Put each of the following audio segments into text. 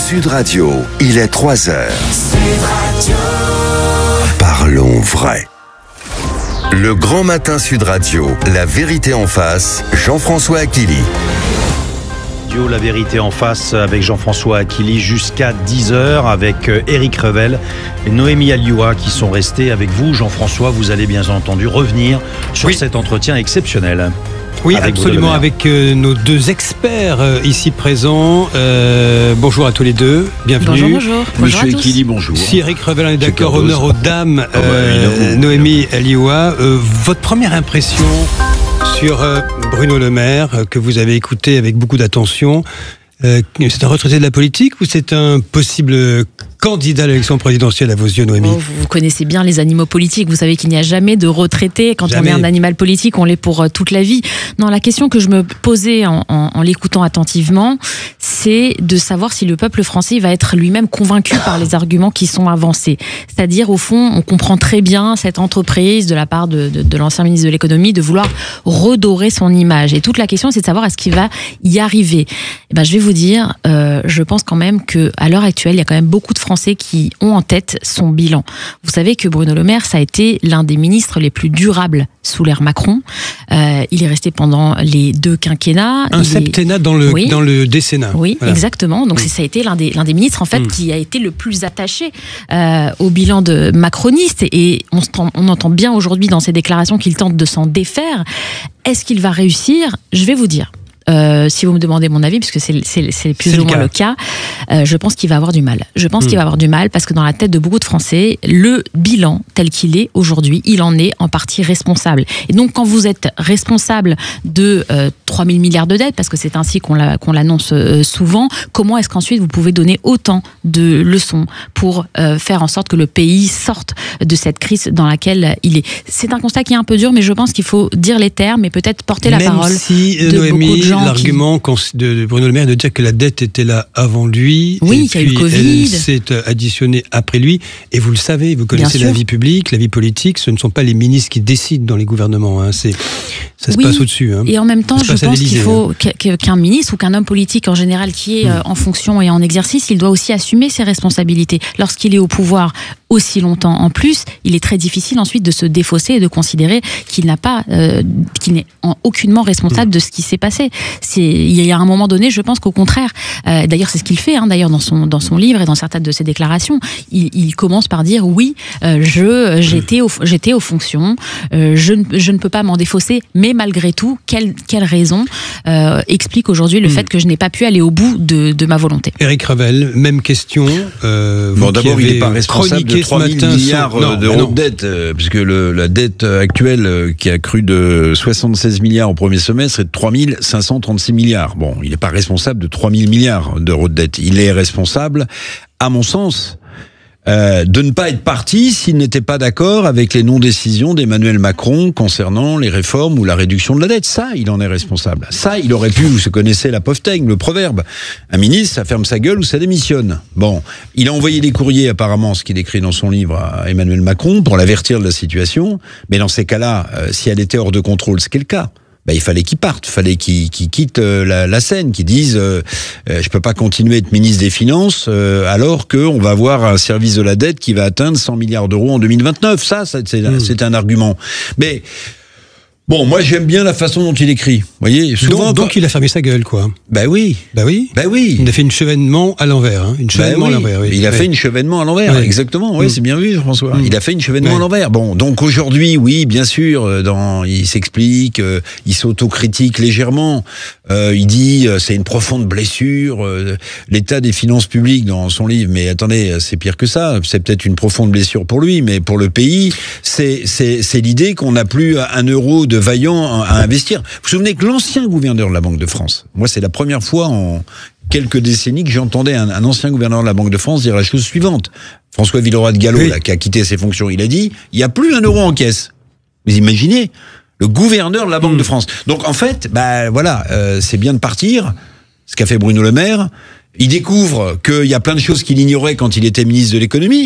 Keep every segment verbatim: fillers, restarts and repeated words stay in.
Sud Radio, il est trois heures. Sud Radio. Parlons vrai. Le grand matin Sud Radio, la vérité en face, Jean-François Akili. La vérité en face avec Jean-François Akili jusqu'à dix heures avec Éric Revel et Noémie Alioua qui sont restés avec vous. Jean-François, vous allez bien entendu revenir sur oui. cet entretien exceptionnel. Oui, avec absolument, avec euh, nos deux experts euh, ici présents. Euh, bonjour à tous les deux, bienvenue. Bonjour, bonjour. Monsieur bonjour Akili, bonjour. Si Éric Revel en est d'accord, honneur aux dames, euh, oh, Noémie Alioua. Euh, votre première impression sur euh, Bruno Le Maire, euh, que vous avez écouté avec beaucoup d'attention, euh, c'est un retraité de la politique ou c'est un possible candidat à l'élection présidentielle à vos yeux, Noémie? Oh, vous connaissez bien les animaux politiques. Vous savez qu'il n'y a jamais de retraité. Quand jamais. on est un animal politique, on l'est pour euh, toute la vie. Non, la question que je me posais en, en, en l'écoutant attentivement, c'est de savoir si le peuple français va être lui-même convaincu par les arguments qui sont avancés. C'est-à-dire, au fond, on comprend très bien cette entreprise de la part de, de, de l'ancien ministre de l'économie de vouloir redorer son image. Et toute la question, c'est de savoir est-ce qu'il va y arriver. Et ben, je vais vous dire, euh, je pense quand même qu'à l'heure actuelle, il y a quand même beaucoup de Français qui ont en tête son bilan. Vous savez que Bruno Le Maire, ça a été l'un des ministres les plus durables sous l'ère Macron. Euh, il est resté pendant les deux quinquennats. Un il septennat est... dans le oui. dans le décennat. Oui, voilà. Exactement. Donc mmh. ça a été l'un des l'un des ministres en fait mmh. qui a été le plus attaché euh, au bilan de macroniste. Et on, on entend bien aujourd'hui dans ses déclarations qu'il tente de s'en défaire. Est-ce qu'il va réussir? Je vais vous dire. Euh, si vous me demandez mon avis, puisque c'est, c'est, c'est plus c'est ou moins le cas, euh, je pense qu'il va avoir du mal. Je pense mmh. qu'il va avoir du mal parce que dans la tête de beaucoup de Français, le bilan tel qu'il est aujourd'hui, il en est en partie responsable. Et donc, quand vous êtes responsable de euh, trois mille milliards de dettes, parce que c'est ainsi qu'on, l'a, qu'on l'annonce euh, souvent, comment est-ce qu'ensuite vous pouvez donner autant de leçons pour euh, faire en sorte que le pays sorte de cette crise dans laquelle il est? C'est un constat qui est un peu dur, mais je pense qu'il faut dire les termes et peut-être porter la Même parole si, de Noémie, beaucoup de gens. L'argument qui... de Bruno Le Maire de dire que la dette était là avant lui, oui, et qu'il y a eu puis le Covid. Elle s'est additionnée après lui. Et vous le savez, vous connaissez la vie publique, la vie politique. Ce ne sont pas les ministres qui décident dans les gouvernements. Hein. C'est, ça se oui. passe au-dessus. Hein. Et en même temps, ça je pense qu'il faut hein. qu'un ministre ou qu'un homme politique en général qui est mmh. en fonction et en exercice, il doit aussi assumer ses responsabilités. Lorsqu'il est au pouvoir aussi longtemps en plus, il est très difficile ensuite de se défausser et de considérer qu'il n'a pas, euh, qu'il n'est en aucunement responsable mmh. de ce qui s'est passé. C'est, il y a un moment donné, je pense qu'au contraire, euh, d'ailleurs c'est ce qu'il fait, hein, d'ailleurs dans son dans son livre et dans certaines de ses déclarations, il, il commence par dire oui, euh, je j'étais au, j'étais aux fonctions, euh, je ne je ne peux pas m'en défausser, mais malgré tout, quelle quelle raison euh, explique aujourd'hui le mmh. fait que je n'ai pas pu aller au bout de de ma volonté. Éric Revel, même question. Euh, bon, d'abord, il n'est pas responsable de trois mille milliards sans... non, d'euros de dette, euh, puisque le, la dette actuelle euh, qui a cru de soixante-seize milliards au premier semestre est de trois mille cinq cent trente-six milliards. Bon, il n'est pas responsable de trois mille milliards d'euros de dette. Il est responsable, à mon sens, euh, de ne pas être parti s'il n'était pas d'accord avec les non-décisions d'Emmanuel Macron concernant les réformes ou la réduction de la dette. Ça, il en est responsable. Ça, il aurait pu, vous connaissez la pauvre-teigne, le proverbe. Un ministre, ça ferme sa gueule ou ça démissionne. Bon, il a envoyé des courriers, apparemment, ce qu'il écrit dans son livre, à Emmanuel Macron pour l'avertir de la situation. Mais dans ces cas-là, euh, si elle était hors de contrôle, ce qui est le cas, ben, il fallait qu'il parte, il fallait qu'il, qu'il quitte euh, la, la scène, qu'il dise euh, euh, je peux pas continuer à être ministre des Finances euh, alors qu'on va avoir un service de la dette qui va atteindre cent milliards d'euros en deux mille vingt-neuf. Ça, ça c'est, mmh. c'est un argument. Mais bon, moi j'aime bien la façon dont il écrit. Vous voyez, souvent donc, donc il a fermé sa gueule, quoi. Ben oui. Ben oui. Ben oui. Il a fait une chevènement à l'envers. Hein. Une chevènement ben oui. à l'envers. Oui. Il a oui. fait une chevènement à l'envers, oui. exactement. Oui, mmh. c'est bien vu, François. Mmh. Il a fait une chevènement mmh. à l'envers. Bon, donc aujourd'hui, oui, bien sûr, dans, il s'explique, euh, il s'autocritique légèrement. Euh, il dit, euh, c'est une profonde blessure, euh, l'état des finances publiques dans son livre. Mais attendez, c'est pire que ça. C'est peut-être une profonde blessure pour lui, mais pour le pays, c'est, c'est, c'est l'idée qu'on n'a plus un euro de vaillant à investir. Vous vous souvenez que l'ancien gouverneur de la Banque de France, moi c'est la première fois en quelques décennies que j'entendais un, un ancien gouverneur de la Banque de France dire la chose suivante. François Villeroy de Galhau, oui. là, qui a quitté ses fonctions, il a dit, il n'y a plus un euro en caisse. Vous imaginez, le gouverneur de la Banque mmh. de France. Donc en fait, bah voilà, euh, c'est bien de partir, ce qu'a fait Bruno Le Maire. Il découvre qu'il y a plein de choses qu'il ignorait quand il était ministre de l'économie.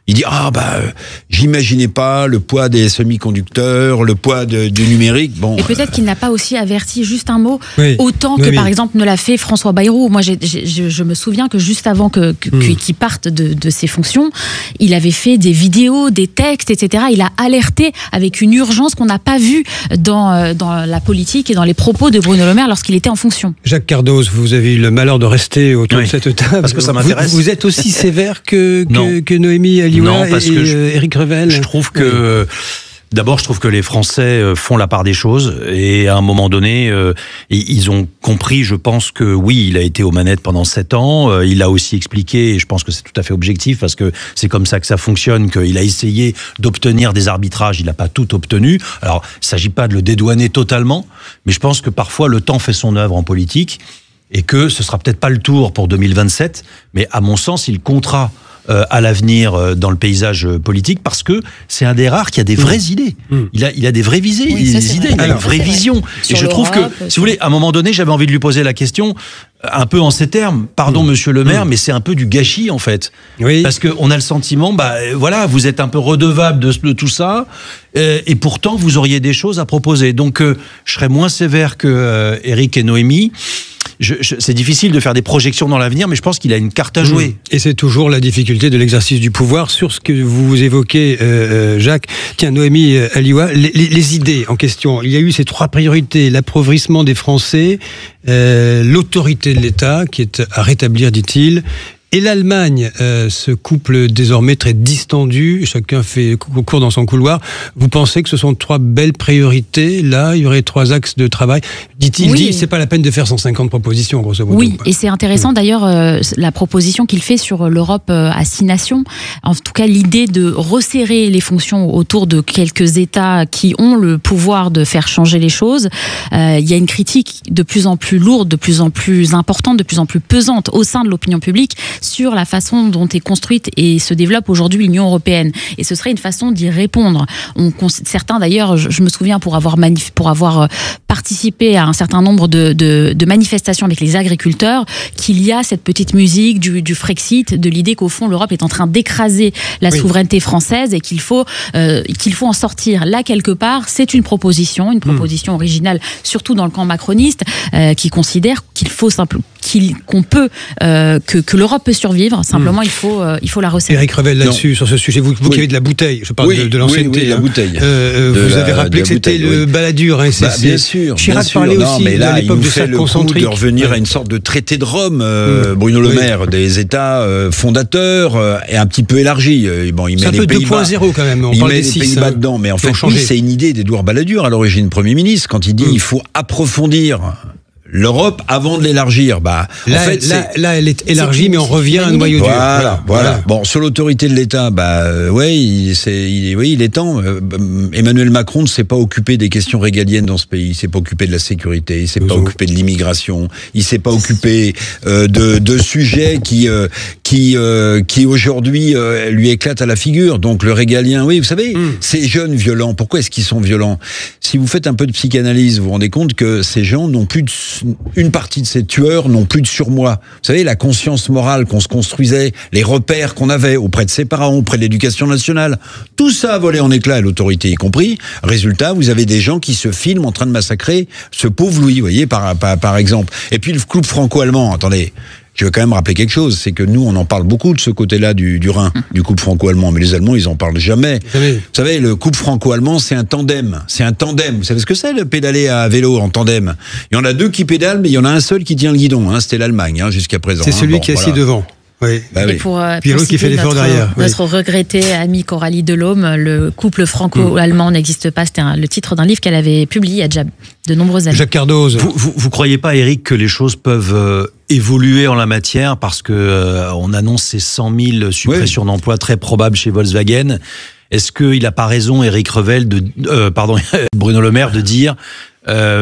Il dit ah bah euh, j'imaginais pas le poids des semi-conducteurs, le poids de, du numérique. Bon. Et peut-être qu'il n'a pas aussi averti, juste un mot, oui. autant oui, que oui. par exemple ne l'a fait François Bayrou. Moi, j'ai, j'ai, je, je me souviens que juste avant que, que mmh. qu'il parte de, de ses fonctions, il avait fait des vidéos, des textes, et cetera. Il a alerté avec une urgence qu'on n'a pas vue dans dans la politique et dans les propos de Bruno Le Maire lorsqu'il était en fonction. Jacques Cardoz, vous avez eu le malheur de rester autour oui. de cette table. Parce que ça m'intéresse. Vous, vous êtes aussi sévère que que, que Noémie Alioua non, parce et que je, Éric Revel. Je trouve que oui. D'abord, je trouve que les Français font la part des choses et à un moment donné, euh, ils ont compris, je pense que oui, il a été aux manettes pendant sept ans. Euh, il a aussi expliqué, et je pense que c'est tout à fait objectif parce que c'est comme ça que ça fonctionne, qu'il a essayé d'obtenir des arbitrages, il n'a pas tout obtenu. Alors, il ne s'agit pas de le dédouaner totalement, mais je pense que parfois le temps fait son œuvre en politique et que ce sera peut-être pas le tour pour deux mille vingt-sept, mais à mon sens, il comptera Euh, à l'avenir euh, dans le paysage politique parce que c'est un des rares qui a des vraies mmh. idées. Mmh. Il a, il a des vraies visées, oui, ça, des idées, il a une vraie vision. Et je trouve que, si vous voulez, à un moment donné, j'avais envie de lui poser la question un peu en ces termes. Pardon, mmh. Monsieur le Maire, mmh. mais c'est un peu du gâchis en fait. Oui. Parce que on a le sentiment, bah voilà, vous êtes un peu redevable de, de tout ça, euh, et pourtant vous auriez des choses à proposer. Donc, euh, je serais moins sévère que euh, Éric et Noémie. Je, je, c'est difficile de faire des projections dans l'avenir, mais je pense qu'il a une carte à jouer. Et c'est toujours la difficulté de l'exercice du pouvoir. Sur ce que vous évoquez, euh, Jacques, tiens, Noémie Alioua, les, les, les idées en question. Il y a eu ces trois priorités, l'appauvrissement des Français, euh, l'autorité de l'État, qui est à rétablir, dit-il, et l'Allemagne, euh, ce couple désormais très distendu, chacun fait court dans son couloir. Vous pensez que ce sont trois belles priorités? Là, il y aurait trois axes de travail. Dit-il, oui. dit, c'est pas la peine de faire cent cinquante propositions, grosso modo. Oui, et c'est intéressant mmh. d'ailleurs euh, la proposition qu'il fait sur l'Europe euh, à six nations. En tout cas, l'idée de resserrer les fonctions autour de quelques États qui ont le pouvoir de faire changer les choses. Euh, il y a une critique de plus en plus lourde, de plus en plus importante, de plus en plus pesante au sein de l'opinion publique sur la façon dont est construite et se développe aujourd'hui l'Union européenne. Et ce serait une façon d'y répondre. On, certains d'ailleurs, je, je me souviens pour avoir, manif, pour avoir participé à un certain nombre de, de, de manifestations avec les agriculteurs, qu'il y a cette petite musique du, du Frexit, de l'idée qu'au fond l'Europe est en train d'écraser la oui. souveraineté française et qu'il faut, euh, qu'il faut en sortir. Là, quelque part, c'est une proposition, une proposition mmh. originale, surtout dans le camp macroniste, euh, qui considère qu'il faut simplement qu'il, qu'on peut, euh, que, que l'Europe peut survivre. Simplement, mmh. il faut, euh, il faut la resserrer. Éric Revel, là-dessus, non. sur ce sujet, vous, vous oui. qui avez de la bouteille, je parle oui. de, de l'ancienneté. Oui, oui, la bouteille. Euh, de vous la, avez rappelé que c'était bouteille, le oui. Balladur. Hein, c'est, bah, bien sûr. Chirac bien sûr. parlait non, aussi mais là, à l'époque il de cercle concentrique. De revenir ouais. à une sorte de traité de Rome, euh, mmh. Bruno Le oui. Maire, des États euh, fondateurs euh, et un petit peu élargi. Euh, bon, il met c'est un les peu Pays-Bas. deux point zéro quand même. On il parle met des les six, Pays-Bas hein, dedans, mais en fait, oui, c'est une idée d'Édouard Balladur à l'origine, Premier ministre, quand il dit mmh. il faut approfondir l'Europe avant de l'élargir. Bah, là, en fait, là, là, elle est élargie, c'est mais on revient à un noyau dur. Voilà, voilà, voilà. Bon, sur l'autorité de l'État, bah, euh, ouais, il, c'est, il, oui, il est temps. Euh, Emmanuel Macron ne s'est pas occupé des questions régaliennes dans ce pays. Il s'est pas occupé de la sécurité. Il s'est Nous pas autres. occupé de l'immigration. Il s'est pas occupé euh, de, de sujets qui, euh, qui, euh, qui aujourd'hui euh, lui éclatent à la figure. Donc le régalien, oui, vous savez, mm. ces jeunes violents. Pourquoi est-ce qu'ils sont violents? Si vous faites un peu de psychanalyse, vous vous rendez compte que ces gens n'ont plus de une partie de ces tueurs n'ont plus de surmoi. Vous savez, la conscience morale qu'on se construisait, les repères qu'on avait auprès de ses parents, auprès de l'éducation nationale, tout ça a volé en éclats, l'autorité y compris. Résultat, vous avez des gens qui se filment en train de massacrer ce pauvre Louis, vous voyez, par, par, par exemple. Et puis le couple franco-allemand, attendez, je veux quand même rappeler quelque chose, c'est que nous, on en parle beaucoup de ce côté-là du, du Rhin, du couple franco-allemand, mais les Allemands, ils en parlent jamais. Oui. Vous savez, le couple franco-allemand, c'est un tandem. C'est un tandem. Vous savez ce que c'est, le pédaler à vélo en tandem? Il y en a deux qui pédalent, mais il y en a un seul qui tient le guidon. Hein, c'était l'Allemagne, hein, jusqu'à présent. C'est hein, celui bon, qui est voilà. assis devant. Oui. Bah et oui. pour, euh, Puis l'autre qui fait l'effort notre, derrière. Notre oui. regrettée amie Coralie Delhomme, le couple franco-allemand mmh. n'existe pas. C'était un, le titre d'un livre qu'elle avait publié il y a déjà de nombreuses années. Jacques Cardoz. Vous, vous, vous croyez pas, Éric, que les choses peuvent euh, évoluer en la matière parce que euh, on annonce ces cent mille suppressions oui. d'emplois très probables chez Volkswagen. Est-ce qu'il n'a pas raison, Éric Revel, de, euh, pardon, Bruno Le Maire, de dire euh,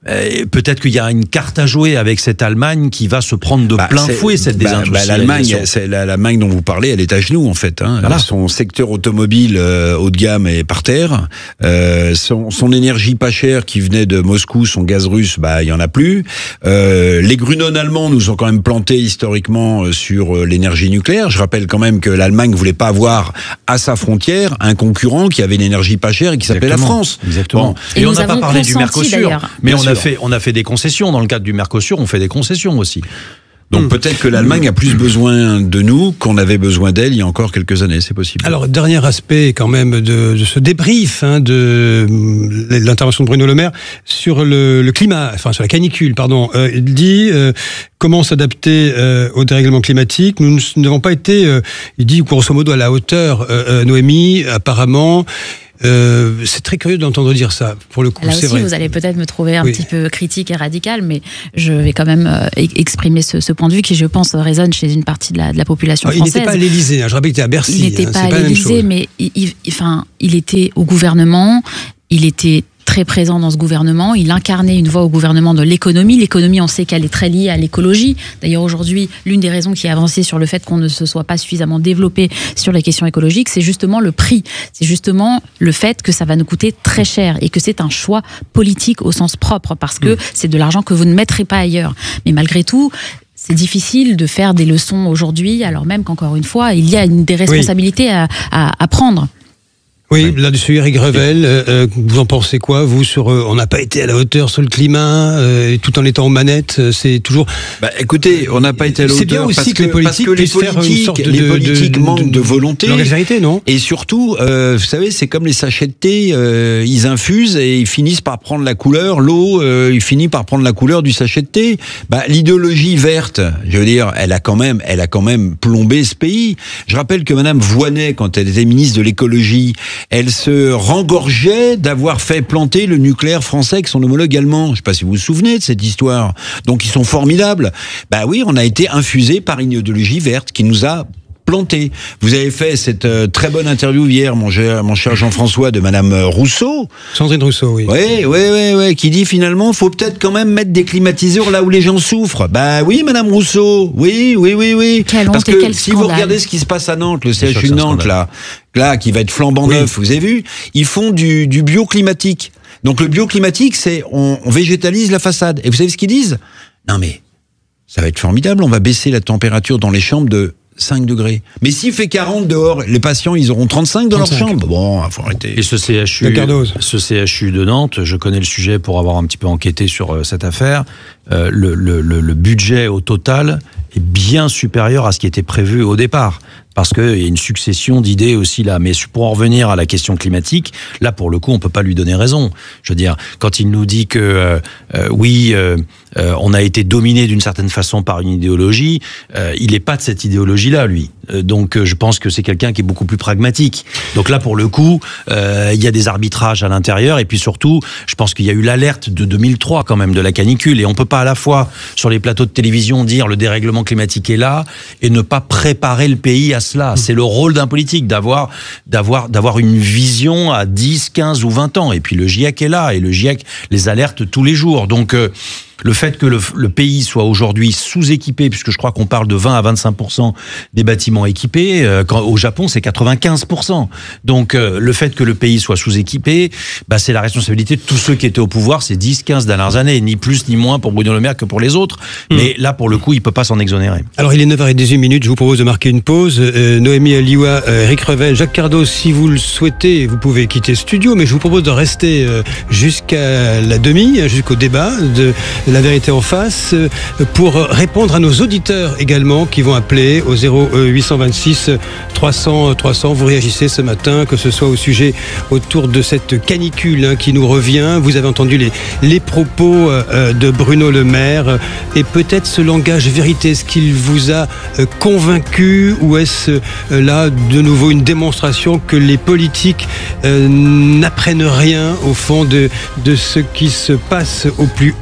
euh, peut-être qu'il y a une carte à jouer avec cette Allemagne qui va se prendre de bah, plein fouet cette bah, désindustrialisation. Bah, L'Allemagne, c'est l'Allemagne dont vous parlez, elle est à genoux en fait. Hein. Voilà. Son secteur automobile euh, haut de gamme est par terre. Euh, son, son énergie pas chère qui venait de Moscou, son gaz russe, bah il y en a plus. Euh, les Grünen allemands nous ont quand même planté historiquement sur euh, l'énergie nucléaire. Je rappelle quand même que l'Allemagne voulait pas avoir à sa frontière un concurrent qui avait une énergie pas chère et qui s'appelait la France. Exactement. Bon. Et, et on n'a pas parlé du Mercosur, mais on a fait on a fait des concessions dans le cadre du Mercosur. On fait des concessions aussi. Donc mmh. peut-être que l'Allemagne a plus besoin de nous qu'on avait besoin d'elle il y a encore quelques années, c'est possible. Alors, dernier aspect quand même de, de ce débrief hein, de l'intervention de Bruno Le Maire sur le, le climat, enfin sur la canicule, pardon. Euh, il dit euh, comment s'adapter euh, au dérèglement climatique. Nous n'avons pas été, euh, il dit grosso modo à la hauteur, euh, euh, Noémie, apparemment. Euh, c'est très curieux d'entendre dire ça. Pour le coup, là c'est aussi, vrai. Vous allez peut-être me trouver un oui. petit peu critique et radical, mais je vais quand même euh, exprimer ce, ce point de vue qui, je pense, résonne chez une partie de la, de la population Alors, française. Il n'était pas à l'Élysée. Hein, je rappelle qu'il était à Bercy. Il n'était hein, pas à l'Élysée, mais il, il, enfin, il était au gouvernement. Il était très présent dans ce gouvernement. Il incarnait une voix au gouvernement de l'économie. L'économie, on sait qu'elle est très liée à l'écologie. D'ailleurs, aujourd'hui, l'une des raisons qui a avancé sur le fait qu'on ne se soit pas suffisamment développé sur les questions écologiques, c'est justement le prix. C'est justement le fait que ça va nous coûter très cher et que c'est un choix politique au sens propre parce que mmh. c'est de l'argent que vous ne mettrez pas ailleurs. Mais malgré tout, c'est difficile de faire des leçons aujourd'hui, alors même qu'encore une fois, il y a une, des responsabilités oui. à, à, à prendre. Oui, oui, là-dessus, Éric Revel, euh, vous en pensez quoi, vous, sur euh, on n'a pas été à la hauteur sur le climat, euh, tout en étant aux manettes, c'est toujours... Bah, écoutez, on n'a pas été à la hauteur. C'est bien aussi parce que, que les politiques, parce que les politiques, de, les politiques de, de, manquent de, de volonté. De vérité, non ? Et surtout, euh, vous savez, c'est comme les sachets de thé, euh, ils infusent et ils finissent par prendre la couleur, l'eau, euh, il finit par prendre la couleur du sachet de thé. Bah, l'idéologie verte, je veux dire, elle a quand même, elle a quand même plombé ce pays. Je rappelle que Madame Voynet, quand elle était ministre de l'écologie, elle se rengorgeait d'avoir fait planter le nucléaire français avec son homologue allemand. Je ne sais pas si vous vous souvenez de cette histoire. Donc ils sont formidables. Bah oui, on a été infusé par une idéologie verte qui nous a planté. Vous avez fait cette euh, très bonne interview hier, mon, mon cher Jean-François, de Madame Rousseau. Sandrine Rousseau, oui. Oui, oui, oui, oui, qui dit finalement, faut peut-être quand même mettre des climatiseurs là où les gens souffrent. Bah oui, Madame Rousseau, oui, oui, oui, oui. Quelle Parce honte que et quel si scandale. vous regardez ce qui se passe à Nantes, le C H U de Nantes, là, là, qui va être flambant oui. neuf, vous avez vu, ils font du, du bioclimatique. Donc le bioclimatique, c'est on, on végétalise la façade. Et vous savez ce qu'ils disent ? Non mais, ça va être formidable, on va baisser la température dans les chambres de cinq degrés. Mais s'il fait quarante dehors, les patients, ils auront trente-cinq dans trente-cinq. Leur chambre. Bon, il faut arrêter. Et ce C H U, ce C H U de Nantes, je connais le sujet pour avoir un petit peu enquêté sur euh, cette affaire. Euh, le, le, le, le budget au total est bien supérieur à ce qui était prévu au départ. Parce qu'il y a une succession d'idées aussi là. Mais pour en revenir à la question climatique, là, pour le coup, on peut pas lui donner raison. Je veux dire, quand il nous dit que, euh, euh, oui, euh, euh, on a été dominé d'une certaine façon par une idéologie, euh, il n'est pas de cette idéologie-là, lui. Euh, donc, euh, je pense que c'est quelqu'un qui est beaucoup plus pragmatique. Donc là, pour le coup, euh, il y a des arbitrages à l'intérieur. Et puis surtout, je pense qu'il y a eu l'alerte de deux mille trois, quand même, de la canicule. Et on peut pas à la fois, sur les plateaux de télévision, dire le dérèglement climatique est là et ne pas préparer le pays à cela. C'est le rôle d'un politique d'avoir d'avoir d'avoir une vision à dix, quinze ou vingt ans. Et puis le GIEC est là et le GIEC les alerte tous les jours. Donc euh, le fait que le, le pays soit aujourd'hui sous-équipé, puisque je crois qu'on parle de vingt à vingt-cinq pour cent des bâtiments équipés, euh, quand, au Japon c'est quatre-vingt-quinze pour cent. Donc euh, le fait que le pays soit sous-équipé, bah, c'est la responsabilité de tous ceux qui étaient au pouvoir ces dix, quinze dernières années, ni plus ni moins pour Bruno Le Maire que pour les autres. Mmh. Mais là, pour le coup, il peut pas s'en exonérer. Alors il est neuf heures dix-huit minutes, je vous propose de marquer une pause. Euh, Noémie Alioua, euh, Éric Revel, Jacques Cardos, si vous le souhaitez, vous pouvez quitter le studio, mais je vous propose de rester euh, jusqu'à la demi, jusqu'au débat de La Vérité en face, pour répondre à nos auditeurs également qui vont appeler au zéro huit cent vingt-six trois cents trois cents. Vous réagissez ce matin, que ce soit au sujet autour de cette canicule hein, qui nous revient. Vous avez entendu les, les propos euh, de Bruno Le Maire et peut-être ce langage vérité, est-ce qu'il vous a euh, convaincu ou est-ce euh, là de nouveau une démonstration que les politiques euh, n'apprennent rien au fond de, de ce qui se passe au plus haut niveau?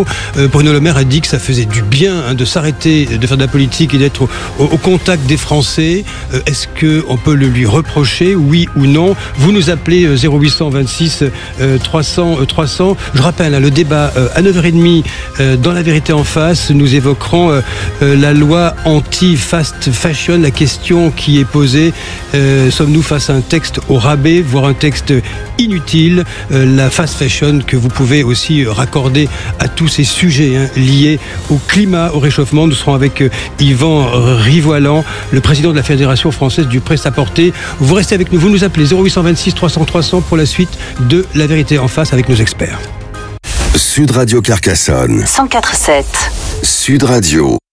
radio. Euh, Bruno Le Maire a dit que ça faisait du bien hein, de s'arrêter de faire de la politique et d'être au, au contact des Français. Euh, est-ce qu'on peut le lui reprocher, oui ou non? Vous nous appelez euh, zéro huit cent vingt-six euh, trois cents euh, trois cents. Je rappelle, hein, le débat euh, à neuf heures trente euh, dans La Vérité en face, nous évoquerons euh, euh, la loi anti-fast fashion. La question qui est posée, euh, sommes-nous face à un texte au rabais, voire un texte inutile? euh, La fast fashion que vous pouvez aussi raccorder à tous ces sujets hein, liés au climat, au réchauffement. Nous serons avec euh, Yvan Rivoalan, le président de la Fédération française du prêt-à-porter. Vous restez avec nous, vous nous appelez zéro huit cent vingt-six trois cents trois cents pour la suite de La Vérité en face avec nos experts. Sud Radio Carcassonne. cent quatre virgule sept. Sud Radio.